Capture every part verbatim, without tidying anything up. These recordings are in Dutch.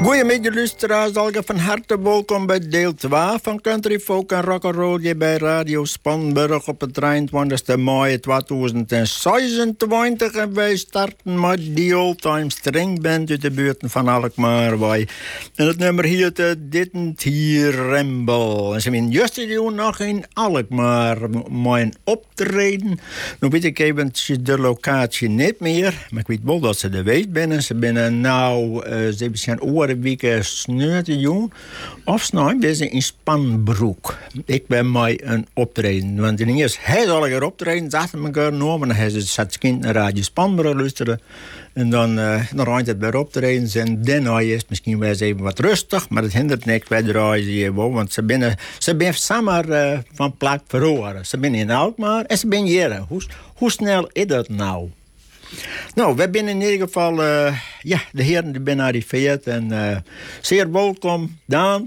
Goedemiddag luisteraars, algen van harte welkom bij deel twee van Country Folk en Rock'n'Roll hier bij Radio Spanburg op het drieëntwintigste mei tweeduizend zesentwintig. En wij starten met die oldtime stringband uit de buurt van Alkmaar. Wij. En het nummer hier te Didn't Hear Ramble. En ze zijn juist doen nog in Alkmaar met een optreden. Nu weet ik even de locatie niet meer, maar ik weet wel dat ze er weet binnen. Ze binnen nou, uh, ze zijn oren weken sneeuw te doen. Of snel, we zijn in Spanbroek. Ik ben mij een optreden. Want in eerst hij zal er optreden, dacht ik elkaar nou, maar dan hij zat kind naar Radio Spanbroek luisteren. En dan, uh, dan rijdt het weer optreden. En dan is het misschien wel eens even wat rustig, maar het hindert niks bij de reizen. Want ze zijn ze ben samen uh, van plak verhoren. Ze zijn in Alkmaar en ze zijn hier. Hoe, hoe snel is dat nou? Nou, we zijn in ieder geval, uh, ja, de heren die zijn arriveerd en uh, zeer welkom, Daan.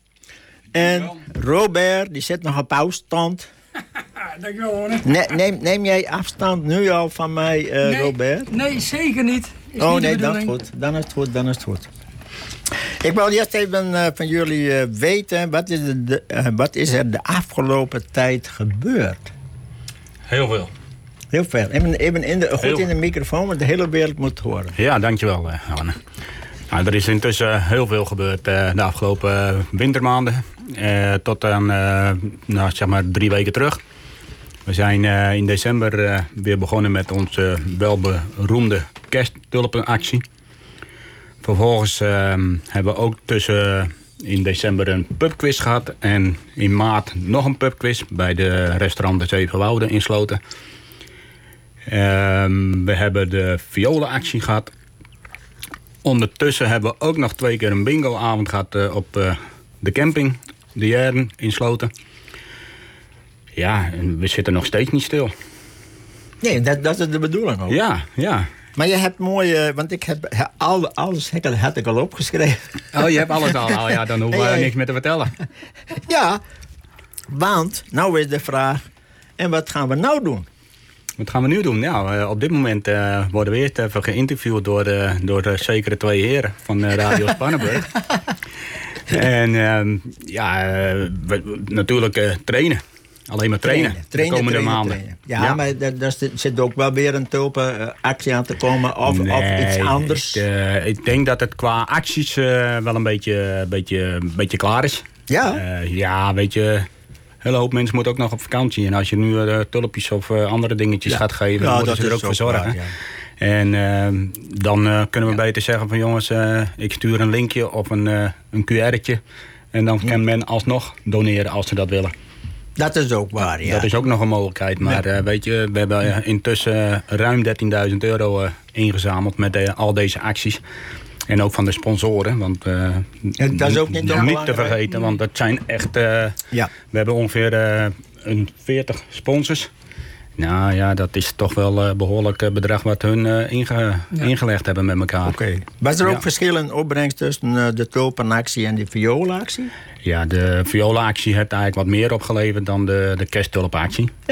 En Robert, die zit nog op afstand. Dankjewel, ne- neem, neem jij afstand nu al van mij, uh, nee, Robert? Nee, zeker niet. Is oh niet nee, dan is het goed. Dan is het goed, dan is het goed. Ik wil eerst even uh, van jullie uh, weten, wat is, er de, uh, wat is er de afgelopen tijd gebeurd? Heel veel. Heel veel. Even, even in de, goed heel... in de microfoon, want de hele wereld moet horen. Ja, dankjewel, Anne. Nou, er is intussen heel veel gebeurd uh, de afgelopen uh, wintermaanden. Uh, tot aan uh, nou, zeg maar drie weken terug. We zijn uh, in december uh, weer begonnen met onze welberoemde kersttulpenactie. Vervolgens uh, hebben we ook tussen in december een pubquiz gehad. En in maart nog een pubquiz bij de restaurant De Zeven Wouden in Sloten. Uh, we hebben de violenactie gehad. Ondertussen hebben we ook nog twee keer een bingoavond gehad uh, op uh, de camping, de Jaren in Sloten. Ja, en we zitten nog steeds niet stil. Nee, dat, dat is de bedoeling ook. Ja, ja. Maar je hebt mooie, want ik heb al, alles had ik al opgeschreven. Oh, je hebt alles al. Oh, ja, dan hoeven we hey, niks meer te vertellen. Ja, want nou is de vraag, en wat gaan we nou doen? Wat gaan we nu doen? Nou, uh, op dit moment uh, worden we eerst even geïnterviewd door, uh, door uh, zekere twee heren van uh, Radio Spanburg. En uh, ja, uh, we, natuurlijk uh, trainen. Alleen maar trainen, trainen, trainen de komende trainen, maanden. Trainen. Ja, ja, maar er zit ook wel weer een tulpenactie aan te komen of, nee, of iets anders. Ik, uh, ik denk dat het qua acties uh, wel een beetje, beetje, beetje klaar is. Ja? Uh, ja, weet je, een hele hoop mensen moeten ook nog op vakantie. En als je nu uh, tulpjes of uh, andere dingetjes ja. gaat geven, ja, dan moeten ze er ook voor zorgen. Waar, ja. En uh, dan uh, kunnen we ja. beter zeggen van jongens, uh, ik stuur een linkje of een, uh, een Q R'tje. En dan kan men alsnog doneren als ze dat willen. Dat is ook waar, ja. Dat is ook nog een mogelijkheid. Maar ja. uh, weet je, we hebben uh, intussen ruim dertienduizend euro uh, ingezameld met uh, al deze acties. En ook van de sponsoren. Want uh, ja, dat is ook niet, niet, niet te vergeten, want dat zijn echt... Uh, ja. We hebben ongeveer uh, een veertig sponsors. Nou ja, dat is toch wel een uh, behoorlijk uh, bedrag wat hun uh, inge, ja. ingelegd hebben met elkaar. Oké. Okay. Was er ook ja. verschil in opbrengst tussen uh, de tulpenactie en de violenactie? Ja, de violenactie heeft eigenlijk wat meer opgeleverd dan de, de kersttulpenactie.